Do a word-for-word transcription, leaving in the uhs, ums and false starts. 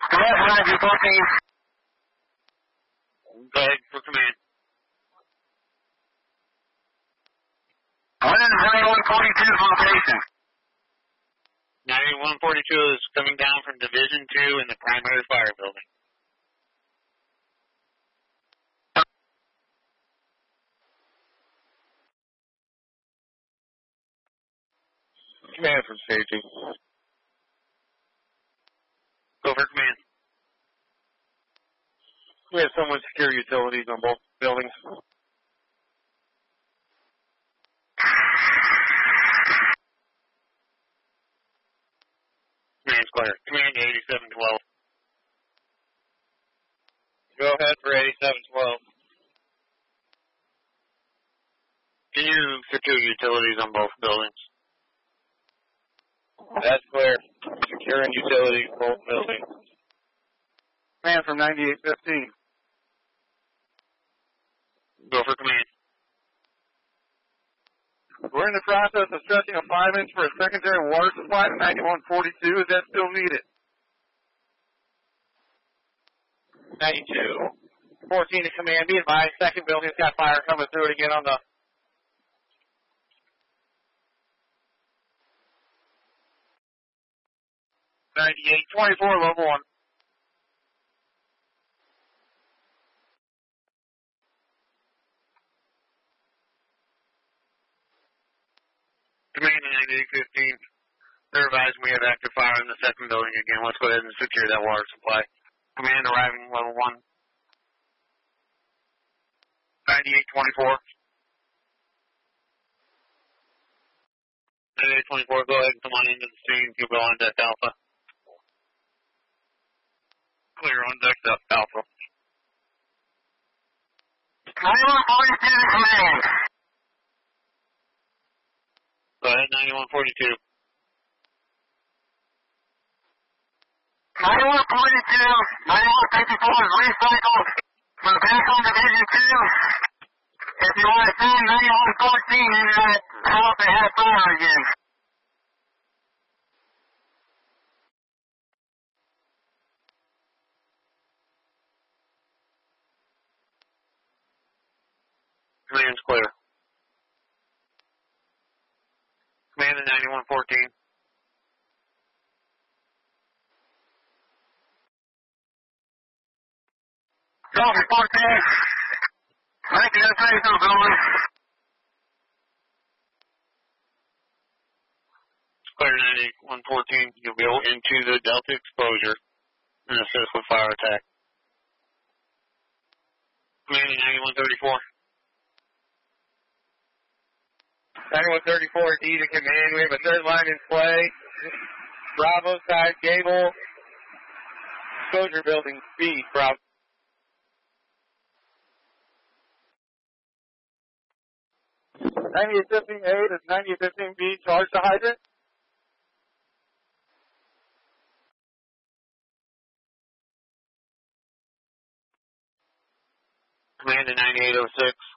Command for ninety fourteen. Go ahead for command. What is ninety-one forty-two's location? ninety-one forty-two is coming down from Division two in the primary fire building. Command from safety. Go for command. We have someone secure utilities on both buildings. Command's clear. Command to eighty-seven twelve. Go ahead for eighty-seven twelve. Can you secure utilities on both buildings? That's clear. Securing utilities, both buildings. Command from ninety-eight fifteen. Go for command. We're in the process of stretching a five inch for a secondary water supply to ninety-one forty-two. Is that still needed? ninety-two. fourteen to command. Be advised, second building's got fire coming through it again on the... ninety-eight twenty-four, level one. Command to ninety-eight fifteen. They're advising we have active fire in the second building again. Let's go ahead and secure that water supply. Command arriving level one. ninety-eight twenty-four. ninety-eight twenty-four, go ahead and come on into the scene. You'll go on deck alpha. Clear on deck alpha. ninety-one forty-two to command. Go ahead, ninety-one forty-two. ninety-one forty-two, ninety-one fifty-four is recycled for back on Division two. If you want to send ninety-one fourteen into that house that had fire again. Command's clear. Command to ninety-one fourteen. Copy, fourteen. Thank you, that's ready to go, building. Clear ninety-one fourteen. You'll go into the Delta exposure and assist with fire attack. Command to ninety-one thirty-four. ninety-one thirty-four, D to command. We have a third line in play. Bravo side, Gable. Exposure building, speed, Bravo. ninety-eight fifteen A, does ninety-eight fifteen B charge the hydrant? Command to ninety-eight oh six.